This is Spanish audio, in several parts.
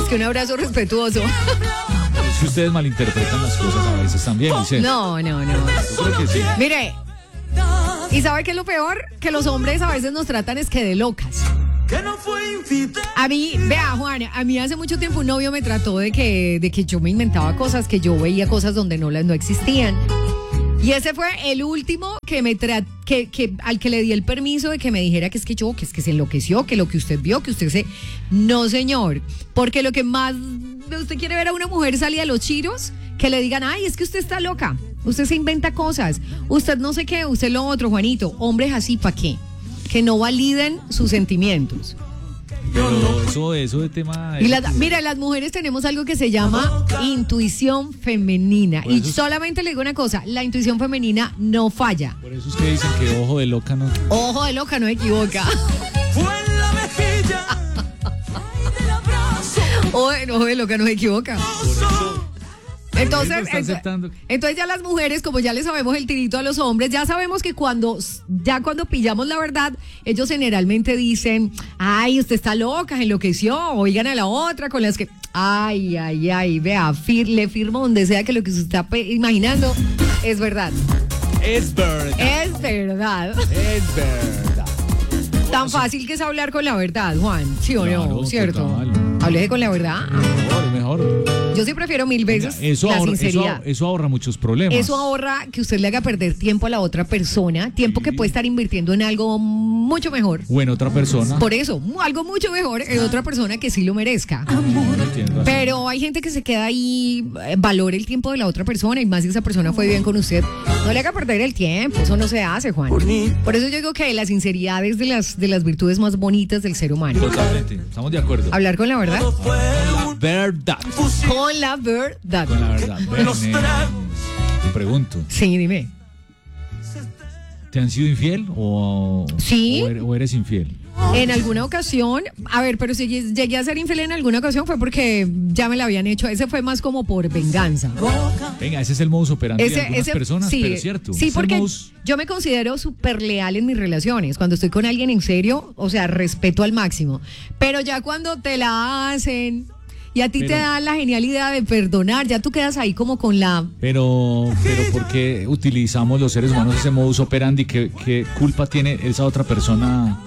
que un abrazo respetuoso. Es que ustedes malinterpretan las cosas a veces también, dice. No. Yo creo que sí. Mire, ¿y sabe qué es lo peor? Que los hombres a veces nos tratan es que de locas. A mí, vea, Juan, a mí hace mucho tiempo un novio me trató de que yo me inventaba cosas, que yo veía cosas donde no existían. Y ese fue el último que al que le di el permiso de que me dijera que es que se enloqueció, que lo que usted vio, que usted se... No, señor, porque lo que más usted quiere ver a una mujer salir a los chiros, que le digan, ay, es que usted está loca, usted se inventa cosas, usted no sé qué, usted lo otro, Juanito. Hombres así, ¿para qué? Que no validen sus sentimientos. Pero eso de tema... Mira, las mujeres tenemos algo que se llama intuición femenina. Y solamente le digo una cosa, la intuición femenina no falla. Por eso es que dicen que ojo de loca no... Ojo de loca no equivoca. Ojo de loca no se equivoca. Entonces ya las mujeres, como ya le sabemos el tirito a los hombres, ya sabemos que cuando pillamos la verdad, ellos generalmente dicen, ay, usted está loca, se enloqueció, oigan a la otra con las que, ay, vea, le firmo donde sea que lo que se está imaginando es verdad. Es verdad. Es verdad. Es verdad. Tan fácil que es hablar con la verdad, Juan, ¿sí o no? ¿Cierto? Total. Hablé con la verdad. Mejor. Yo sí prefiero mil veces la sinceridad. Eso ahorra muchos problemas. Eso ahorra que usted le haga perder tiempo a la otra persona, tiempo que puede estar invirtiendo en algo mucho mejor. O en otra persona. Por eso, algo mucho mejor en otra persona que sí lo merezca. Pero hay gente que se queda ahí, valora el tiempo de la otra persona, y más si esa persona fue bien con usted. No le haga perder el tiempo, eso no se hace, Juan. Por eso yo digo que la sinceridad es de las virtudes más bonitas del ser humano. Totalmente, estamos de acuerdo. Hablar con la verdad. Verdad. Con la verdad. Con la verdad. Te pregunto. Sí, dime. ¿Te han sido infiel sí. o eres infiel? En alguna ocasión, a ver, pero si llegué a ser infiel en alguna ocasión fue porque ya me la habían hecho. Ese fue más como por venganza. Venga, ese es el modus operandi de algunas personas, sí, pero es cierto. Sí, porque yo me considero súper leal en mis relaciones. Cuando estoy con alguien en serio, o sea, respeto al máximo. Pero ya cuando te la hacen... Y a ti te da la genial idea de perdonar, ya tú quedas ahí como con la... Pero ¿por qué utilizamos los seres humanos ese modus operandi? ¿Qué culpa tiene esa otra persona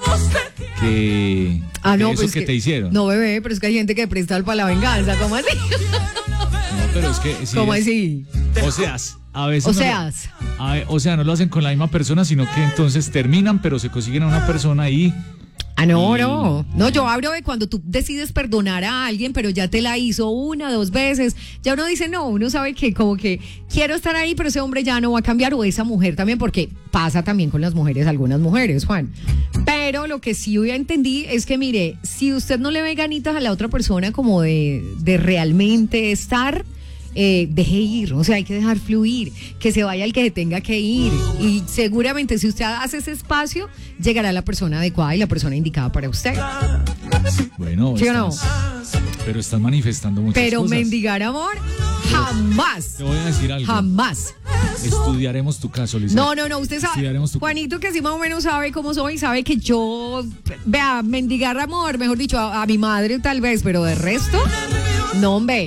que no, eso pues que te hicieron? No, bebé, pero es que hay gente que presta para la venganza, ¿cómo así? No, pero es que... Sí, ¿cómo así? O sea, a veces... O sea, no lo hacen con la misma persona, sino que entonces terminan, pero se consiguen a una persona y... No, yo hablo de cuando tú decides perdonar a alguien, pero ya te la hizo 1, 2 veces, ya uno dice no, uno sabe que como que quiero estar ahí, pero ese hombre ya no va a cambiar, o esa mujer también, porque pasa también con las mujeres, algunas mujeres, Juan. Pero lo que sí yo ya entendí es que, mire, si usted no le ve ganitas a la otra persona como de realmente estar... deje ir, o sea, hay que dejar fluir, que se vaya el que se tenga que ir, y seguramente si usted hace ese espacio, llegará la persona adecuada y la persona indicada para usted. Bueno, ¿sí o no? Pero estás manifestando muchas pero cosas. Mendigar amor, jamás. Te voy a decir algo. Jamás. Estudiaremos tu caso, Lisa. No, usted sabe, Juanito, que sí más o menos sabe cómo soy, sabe que yo, vea, mendigar amor, mejor dicho, a mi madre tal vez, pero de resto... No, hombre,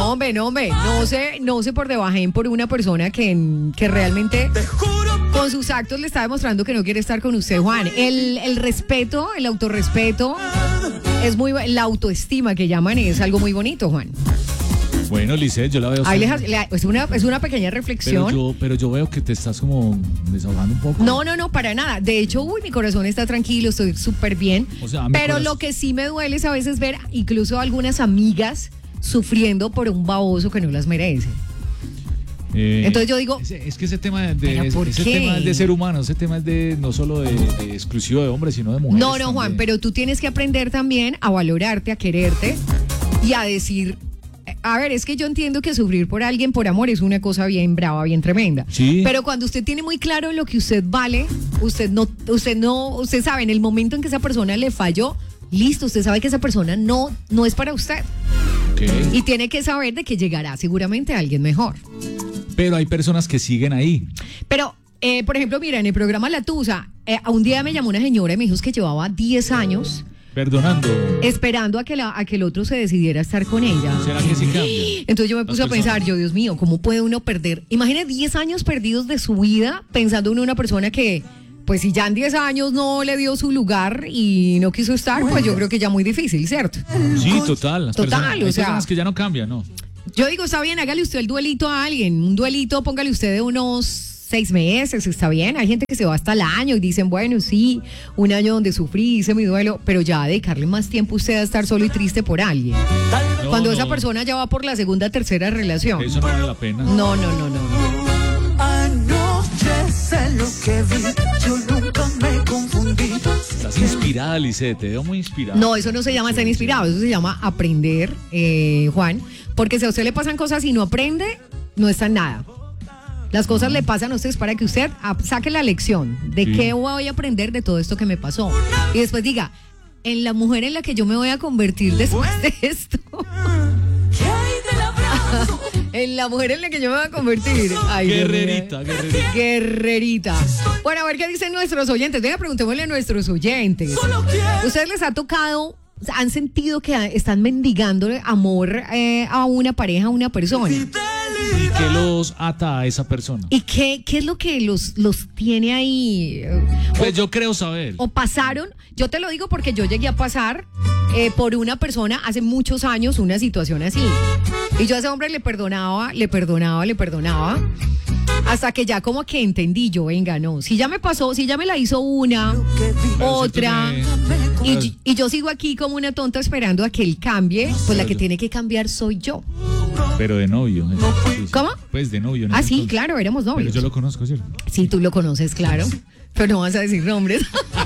no se por debajen por una persona que realmente con sus actos le está demostrando que no quiere estar con usted, Juan. El respeto, el autorrespeto, la autoestima que llaman es algo muy bonito, Juan. Bueno, Lisette, yo la veo... Es una pequeña reflexión. Pero yo veo que te estás como desahogando un poco. No, para nada. De hecho, mi corazón está tranquilo, estoy súper bien. O sea, pero lo que sí me duele es a veces ver incluso algunas amigas sufriendo por un baboso que no las merece. Entonces yo digo... Es que ese tema es de ser humano, ese tema es no solo de exclusivo de hombres, sino de mujeres. No, Juan, también. Pero tú tienes que aprender también a valorarte, a quererte y a decir... A ver, es que yo entiendo que sufrir por alguien por amor es una cosa bien brava, bien tremenda. Sí. Pero cuando usted tiene muy claro lo que usted vale, usted sabe en el momento en que esa persona le falló, listo, usted sabe que esa persona no es para usted. Okay. Y tiene que saber de que llegará seguramente a alguien mejor. Pero hay personas que siguen ahí. Pero, por ejemplo, mira, en el programa La Tusa, un día me llamó una señora y me dijo que llevaba 10 años Perdonando. Esperando a que el otro se decidiera a estar con ella. ¿Será que sí cambia? Entonces yo me puse a pensar, Dios mío, ¿cómo puede uno perder? Imagina 10 años perdidos de su vida pensando en una persona que, pues si ya en 10 años no le dio su lugar y no quiso estar, pues yo creo que ya muy difícil, ¿cierto? Sí, total. Total, o sea. Hay personas que ya no cambian, ¿no? Yo digo, está bien, hágale usted el duelito a alguien. Un duelito, póngale usted de unos 6 meses, está bien. Hay gente que se va hasta el año y dicen, bueno, sí, un año donde sufrí, hice mi duelo, pero ya dedicarle más tiempo usted a estar solo y triste por alguien. No, Cuando esa persona ya va por la segunda, tercera relación. Eso no vale la pena. No. Anoche sé lo que vi, yo nunca me confundí. Estás inspirada, Lisette, te veo muy inspirada. No, eso no se llama estar inspirado, eso se llama aprender, Juan. Porque si a usted le pasan cosas y no aprende, no está en nada. Las cosas le pasan a ustedes para que usted saque la lección de qué voy a aprender de todo esto que me pasó. Y después diga, en la mujer en la que yo me voy a convertir después de esto. En la mujer en la que yo me voy a convertir. Ay, guerrerita. Bueno, a ver qué dicen nuestros oyentes. Venga, preguntémosle a nuestros oyentes. ¿Ustedes les ha tocado, han sentido que están mendigando amor a una pareja, a una persona? ¿Y qué los ata a esa persona? ¿Y qué es lo que los tiene ahí? Pues yo creo saber. O pasaron, yo te lo digo porque yo llegué a pasar por una persona hace muchos años una situación así. Y yo a ese hombre le perdonaba, hasta que ya como que entendí yo, venga, no, si ya me pasó, si ya me la hizo una, otra, y yo sigo aquí como una tonta esperando a que él cambie, pues la que tiene que cambiar soy yo. Pero de novio. ¿Cómo? Pues de novio. Ah, sí, claro, éramos novios. Pero yo lo conozco, ¿cierto? Sí, tú lo conoces, claro. Pero no vas a decir nombres.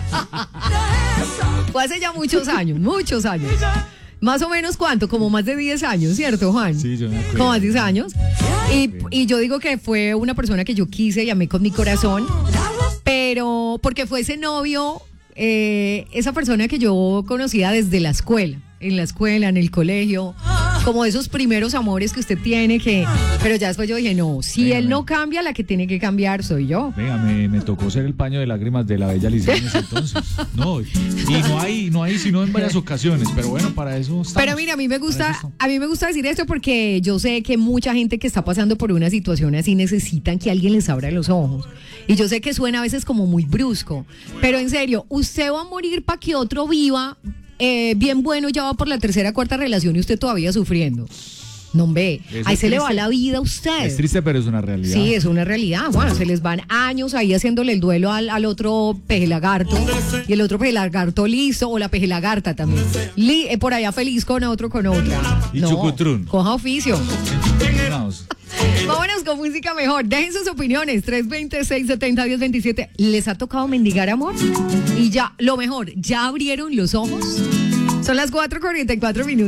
Fue hace ya muchos años. Más o menos, ¿cuánto? Como más de 10 años, ¿cierto, Juan? Sí, yo me acuerdo. Como más de 10 años. Y yo digo que fue una persona que yo quise y amé con mi corazón, pero porque fue ese novio, esa persona que yo conocía desde la escuela, en el colegio, como esos primeros amores que usted tiene, pero ya después yo dije, no, si él no cambia, la que tiene que cambiar soy yo. Venga, me tocó ser el paño de lágrimas de la bella Lisette en ese entonces. No, y no hay sino en varias ocasiones, pero bueno, para eso estamos. Pero mira, a mí me gusta decir esto porque yo sé que mucha gente que está pasando por una situación así necesitan que alguien les abra los ojos. Y yo sé que suena a veces como muy brusco, pero en serio, usted va a morir para que otro viva. Bien bueno, ya va por la tercera, cuarta relación y usted todavía sufriendo. No, ve, ahí se le va la vida a usted. Es triste, pero es una realidad. Sí, es una realidad. Bueno, se les van años ahí haciéndole el duelo al otro pejelagarto y el otro pejelagarto listo, o la pejelagarta también. Por allá feliz con otro, con otra. Y chucutrún. Coja oficio. Vámonos con música mejor. Dejen sus opiniones. 320-670-1027. ¿Les ha tocado mendigar amor? Y ya, lo mejor, ¿ya abrieron los ojos? Son las 4:44 minutos.